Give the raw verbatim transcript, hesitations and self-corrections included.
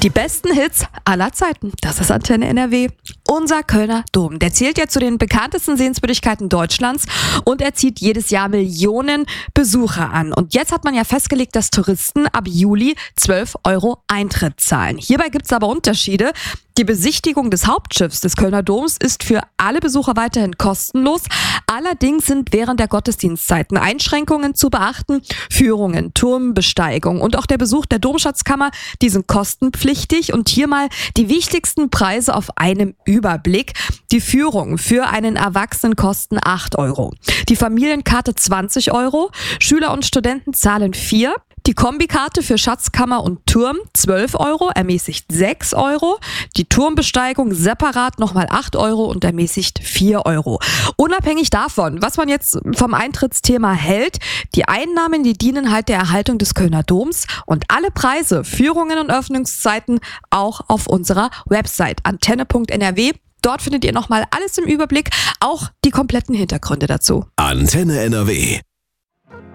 Die besten Hits aller Zeiten. Das ist Antenne N R W. Unser Kölner Dom. Der zählt ja zu den bekanntesten Sehenswürdigkeiten Deutschlands und er zieht jedes Jahr Millionen Besucher an. Und jetzt hat man ja festgelegt, dass Touristen ab Juli zwölf Euro Eintritt zahlen. Hierbei gibt es aber Unterschiede. Die Besichtigung des Hauptschiffs des Kölner Doms ist für alle Besucher weiterhin kostenlos. Allerdings sind während der Gottesdienstzeiten Einschränkungen zu beachten. Führungen, Turmbesteigung und auch der Besuch der Domschatzkammer, die sind kostenpflichtig. Und hier mal die wichtigsten Preise auf einem Überblick. Die Führung für einen Erwachsenen kosten acht Euro. Die Familienkarte zwanzig Euro. Schüler und Studenten zahlen vier. Die Kombikarte für Schatzkammer und Turm zwölf Euro, ermäßigt sechs Euro. Die Turmbesteigung separat nochmal acht Euro und ermäßigt vier Euro. Unabhängig davon, was man jetzt vom Eintrittsthema hält, die Einnahmen, die dienen halt der Erhaltung des Kölner Doms und alle Preise, Führungen und Öffnungszeiten auch auf unserer Website antenne punkt n r w. Dort findet ihr nochmal alles im Überblick, auch die kompletten Hintergründe dazu. Antenne N R W.